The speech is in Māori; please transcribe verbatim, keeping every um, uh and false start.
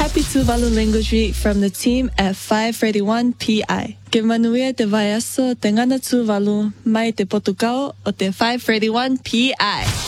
Happy Tuvalu Language Week from the team at five thirty-one P I. Que manuia te vaiaso te ngana Tuvalu mai te Portugal o te five thirty-one P I.